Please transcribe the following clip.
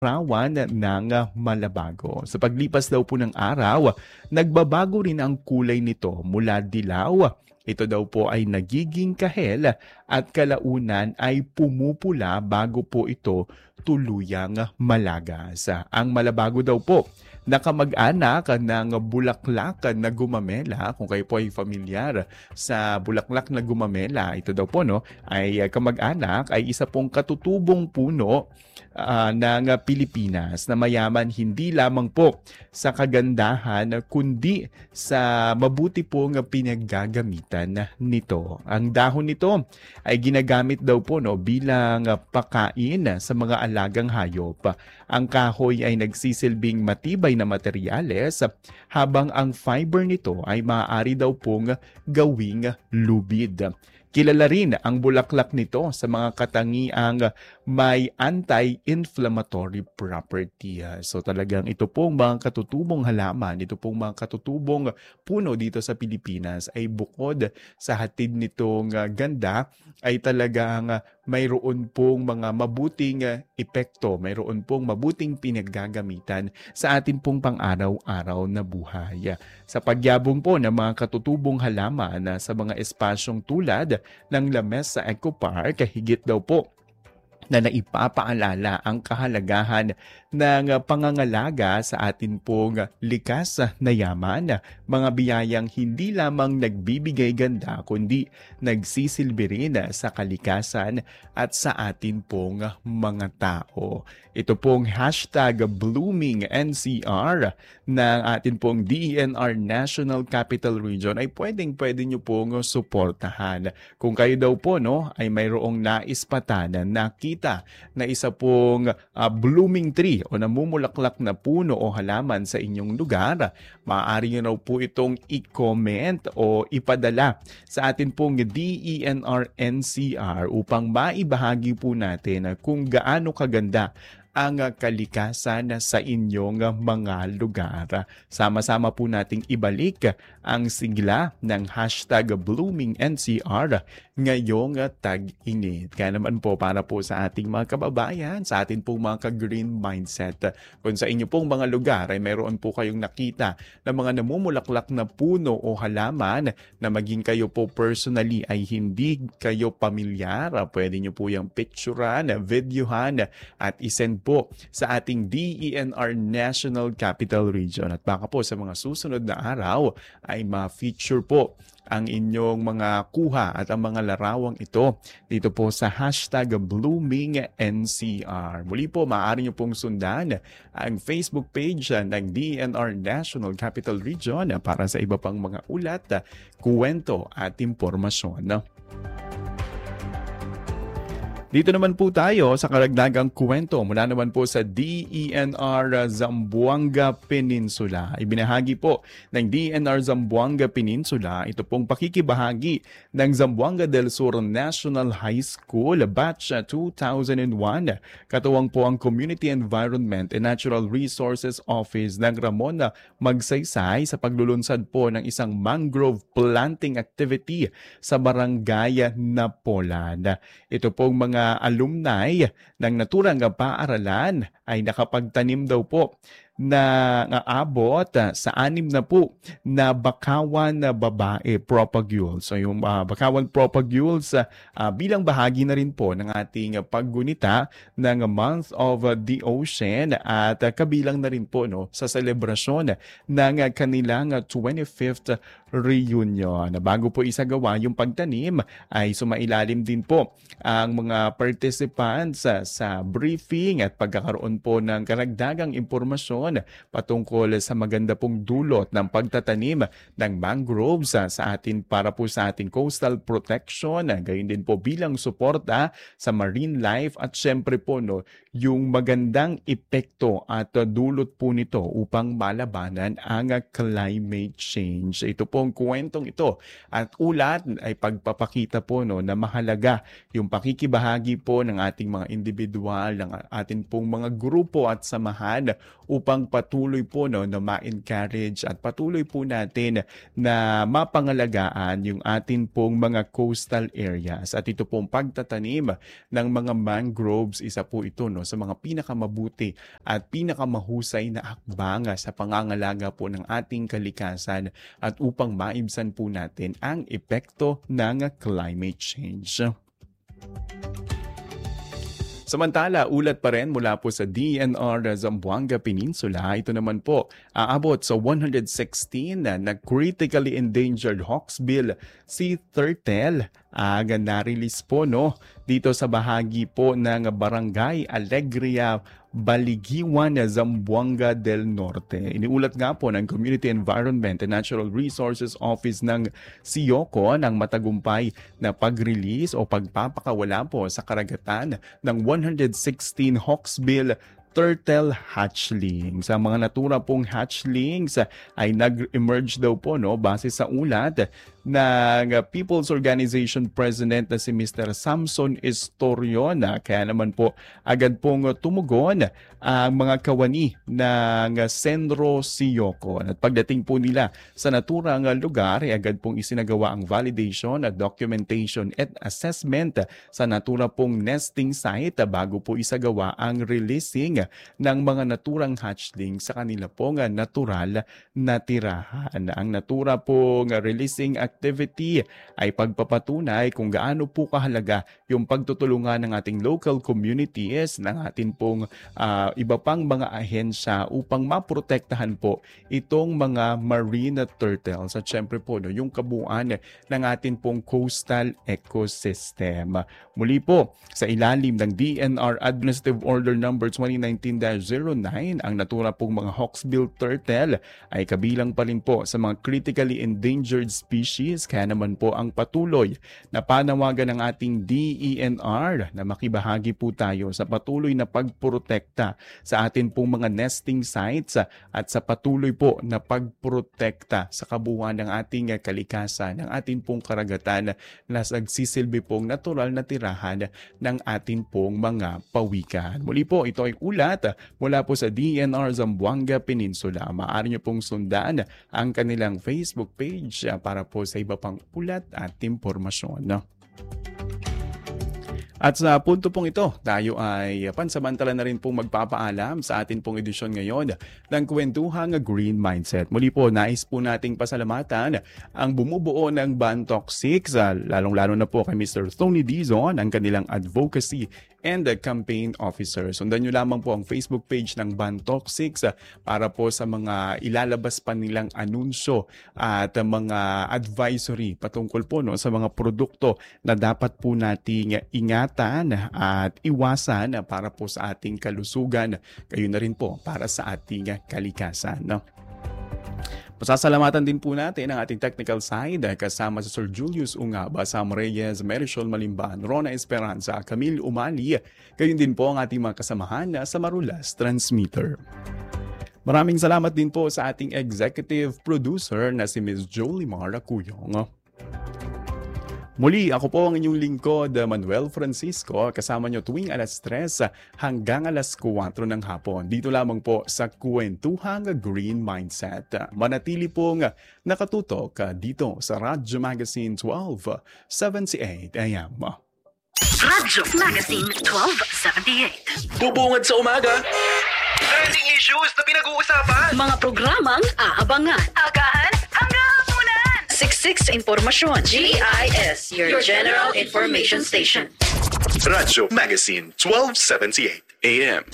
rawan ng malabago. Sa paglipas daw po ng araw, nagbabago rin ang kulay nito mula dilaw. Ito daw po ay nagiging kahel at kalaunan ay pumupula bago po ito tuluyang malagas. Ang malabago daw po nakamag-anak ng bulaklak na gumamela. Kung kayo po ay familiar sa bulaklak na gumamela, ito daw po ay kamag-anak, ay isa pong katutubong puno ng Pilipinas na mayaman hindi lamang po sa kagandahan kundi sa mabuti pong pinaggagamitan nito. Ang dahon nito ay ginagamit daw po bilang pakain sa mga alagang hayop. Ang kahoy ay nagsisilbing matibay na materyales habang ang fiber nito ay maaari daw pong gawing lubid. Kilala rin ang bulaklak nito sa mga katangiang may anti-inflammatory property. So talagang ito pong mga katutubong halaman, ito pong mga katutubong puno dito sa Pilipinas ay bukod sa hatid nitong ganda ay talagang mayroon pong mga mabuting epekto, mayroon pong mabuting pinaggagamitan sa atin pong pang-araw-araw na buhay. Sa pagyabong po ng mga katutubong halaman sa mga espasyong tulad ng Lamesa Eco Park, higit daw po na naipapaalala ang kahalagahan ng pangangalaga sa atin pong likas na yaman, mga biyayang hindi lamang nagbibigay ganda kundi nagsisilbi rin sa kalikasan at sa atin pong mga tao. Ito pong #BloomingNCR ng atin pong DENR National Capital Region ay pwede nyo pong suportahan. Kung kayo daw po ay mayroong naispatan, nakita na isa pong blooming tree o namumulaklak na puno o halaman sa inyong lugar, maaari nyo raw po itong i-comment o ipadala sa atin pong DENR NCR upang maibahagi po natin kung gaano kaganda ang kalikasan sa inyong mga lugar. Sama-sama po nating ibalik ang sigla ng #BloomingNCR ngayong tag-init. Kaya naman po para po sa ating mga kababayan, sa ating pong mga ka-green mindset, kung sa inyo pong mga lugar ay mayroon po kayong nakita na mga namumulaklak na puno o halaman na maging kayo po personally ay hindi kayo pamilyar, pwede nyo po yung picturean, videohan at isend po sa ating DENR National Capital Region. At baka po sa mga susunod na araw ay ma-feature po ang inyong mga kuha at ang mga larawang ito dito po sa #BloomingNCR. Muli po, maaari nyo pong sundan ang Facebook page ng DENR National Capital Region para sa iba pang mga ulat, kuwento at impormasyon. Dito naman po tayo sa karagdagang kwento mula naman po sa DENR Zamboanga Peninsula. Ibinahagi po ng DENR Zamboanga Peninsula ito pong pakikibahagi ng Zamboanga del Sur National High School Batch 2001. Katuwang po ang Community Environment and Natural Resources Office ng Ramon Magsaysay sa paglulunsad po ng isang mangrove planting activity sa Barangay Napolan. Ito pong mga alumni ng naturang paaralan ay nakapagtanim daw po na aabot sa 6 na po na bakawan na babae propagules. So yung bakawan propagules bilang bahagi na rin po ng ating paggunita ng Month of the Ocean at kabilang na rin po sa selebrasyon ng kanilang 25th reunion. Bago po isagawa yung pagtanim ay sumailalim din po ang mga participants sa briefing at pagkakaroon po ng karagdagang impormasyon patungkol sa maganda pong dulot ng pagtatanim ng mangroves sa atin para po sa ating coastal protection, gayon din po bilang suporta sa marine life at syempre po yung magandang epekto at dulot po nito upang malabanan ang climate change. Ito pong kwentong ito at ulat ay pagpapakita po na mahalaga yung pakikibahagi po ng ating mga individual, ng ating pong mga grupo at samahan upang upang patuloy po na ma-encourage at patuloy po natin na mapangalagaan yung atin pong mga coastal areas. At ito pong pagtatanim ng mga mangroves, isa po ito sa mga pinakamabuti at pinakamahusay na hakbang sa pangangalaga po ng ating kalikasan at upang maibsan po natin ang epekto ng climate change. Samantala, ulat pa rin mula po sa DNR Zamboanga Peninsula. Ito naman po, aabot sa 116 na critically endangered hawksbill sea turtle na-release po dito sa bahagi po ng Barangay Alegria, Baligiwan, Zamboanga del Norte. Iniulat nga po ng Community Environment and Natural Resources Office ng SIOCO ng matagumpay na pag-release o pagpapakawala po sa karagatan ng 116 hawksbill turtle hatchlings. Ang mga natura pong hatchlings ay nag-emerge daw po base sa ulat ng People's Organization President na si Mr. Samson Estorion. Kaya naman po agad pong tumugon ang mga kawani ng Senro SIOCO. At pagdating po nila sa naturang lugar, agad pong isinagawa ang validation, documentation at assessment sa natura pong nesting site bago po isagawa ang releasing ng mga naturang hatchling sa kanila pong natural na tirahan. Ang natura pong releasing activity ay pagpapatunay kung gaano po kahalaga yung pagtutulungan ng ating local communities, ng ating pong iba pang mga ahensya upang maprotektahan po itong mga marine turtles at syempre po yung kabuuan ng ating pong coastal ecosystem. Muli po, sa ilalim ng DNR Administrative Order Number 2019-09, ang natura pong mga hawksbill turtle ay kabilang pa rin po sa mga critically endangered species. Kaya naman po ang patuloy na panawagan ng ating DENR na makibahagi po tayo sa patuloy na pagprotekta sa atin pong mga nesting sites at sa patuloy po na pagprotekta sa kabuuan ng ating kalikasan, ng ating pong karagatan na nagsisilbi pong natural na tirahan ng ating pong mga pawikan. Muli po, ito ay ulat mula po sa DNR Zamboanga Peninsula. Maaari niyo pong sundan ang kanilang Facebook page para po sa iba pang ulat at impormasyon. At sa punto pong ito, tayo ay pansamantala na rin pong magpapaalam sa atin pong edisyon ngayon ng Kwentuhang Green Mindset. Muli po, nais po nating pasalamatan ang bumubuo ng Bantok 6, lalong-lalo na po kay Mr. Tony Dizon, ang kanilang advocacy and campaign officer. Sundan nyo lamang po ang Facebook page ng Bantok 6 para po sa mga ilalabas pa nilang anunsyo at mga advisory patungkol po sa mga produkto na dapat po nating ingatan at iwasan para po sa ating kalusugan. Kayo na rin po para sa ating kalikasan. Pasasalamatan din po natin ang ating technical side kasama si Sir Julius Ungaba, Sam Reyes, Marisol Malimban, Rona Esperanza, Camille Umali. Gayon din po ang ating mga kasamahan sa Marulas Transmitter. Maraming salamat din po sa ating executive producer na si Ms. Jolimar Acuyong. Muli, ako po ang inyong lingkod, Manuel Francisco, kasama nyo tuwing alas 3 hanggang alas 4 ng hapon. Dito lamang po sa Kwentuhang Green Mindset. Manatili pong nakatutok dito sa Radyo Magazine 1278 AM. Radyo Magazine 1278. Bubungad sa umaga. Trending issues na pinag-uusapan. Mga programang aabangan. Agahan hanggang hapunan. Siksik sa impormasyon. GIS, your General Information Station. Radyo Magazine 1278 AM.